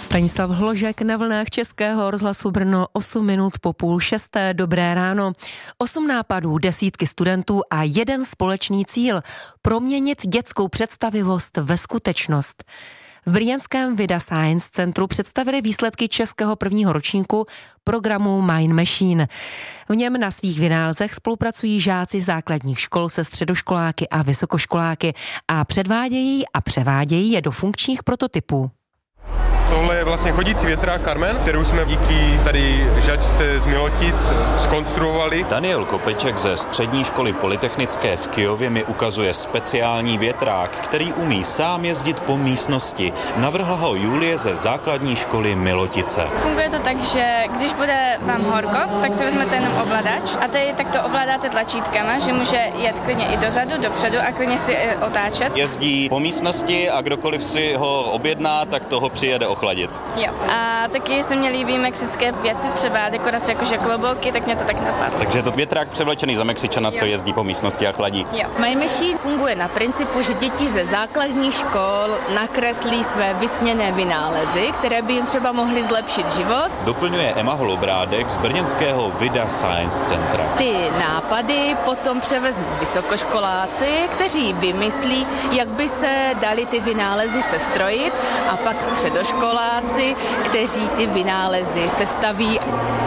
Stanislav Hložek na vlnách Českého rozhlasu Brno, 8 minut po 5:30. Dobré ráno. 8 nápadů, desítky studentů a jeden společný cíl – proměnit dětskou představivost ve skutečnost. V brněnském Vida Science centru představili výsledky českého prvního ročníku programu Mind Machine. V něm na svých vynálezech spolupracují žáci základních škol se středoškoláky a vysokoškoláky a předvádějí a převádějí je do funkčních prototypů. Tohle je vlastně chodící větrák Carmen, kterou jsme díky tady žačce z Milotic zkonstruovali. Daniel Kopeček ze střední školy polytechnické v Kyjově mi ukazuje speciální větrák, který umí sám jezdit po místnosti. Navrhla ho Julie ze základní školy Milotice. Funguje to tak, že když bude vám horko, tak si vezmete jenom ovladač a tady tak to ovládáte tlačítkama, že může jet klidně i dozadu, dopředu a klidně si otáčet. Jezdí po místnosti a kdokoliv si ho objedná, tak toho přijede ochladit. Jo. A taky se mě líbí mexické věci, třeba dekorace jakože klobouky, tak mě to tak napadlo. Takže je to větrák převlečený za Mexičana, co jezdí po místnosti a chladí. Jo. Mind Machine funguje na principu, že děti ze základních škol nakreslí své vysněné vynálezy, které by jim třeba mohly zlepšit život. Doplňuje Emma Holobrádek z brněnského Vida Science centra. Ty nápady potom převezmou vysokoškoláci, kteří vymyslí, jak by se dali ty vynálezy sestrojit, a pak středoškoláci, kteří ty vynálezy sestaví.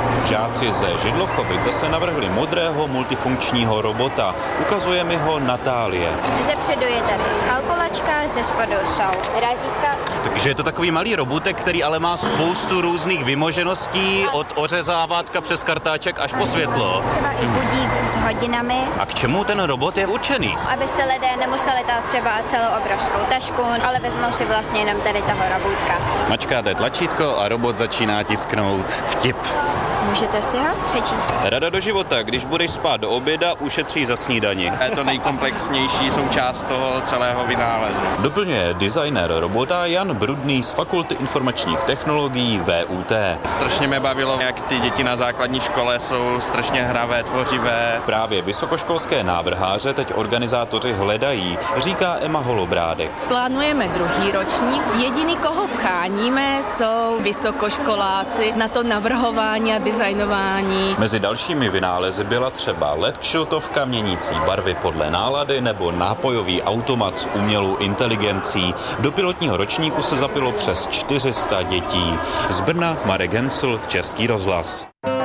Žáci ze Židlochovic zase navrhli modrého multifunkčního robota. Ukazuje mi ho Natálie. Zepředu je tady kalkulačka, ze spodu jsou razítka. Takže je to takový malý robotek, který ale má spoustu různých vymožeností, od ořezávátka přes kartáček až po světlo. Třeba i budík s hodinami. A k čemu ten robot je určený? Aby se lidé nemuseli dát třeba celou obrovskou tašku, ale vezmou si vlastně jenom tady toho robůtka. Mačkáte tlačítko a robot začíná tisknout vtip. Můžete si ho přečíst. Rada do života, když budeš spát do oběda, ušetří za snídani. Je to nejkomplexnější součást toho celého vynálezu. Doplňuje designer robota Jan Brudný z Fakulty informačních technologií VUT. Strašně mě bavilo, jak ty děti na základní škole jsou strašně hravé, tvořivé. Právě vysokoškolské návrháře teď organizátoři hledají, říká Emma Holobrádek. Plánujeme druhý ročník. Jediný, koho scháníme, jsou vysokoškoláci na to navrhování a designování. Mezi dalšími vynálezy byla třeba LED kšiltovka měnící barvy podle nálady nebo nápojový automat s umělou inteligencí. Do pilotního ročníku se zapilo přes 400 dětí. Z Brna Marek Hensl, Český rozhlas.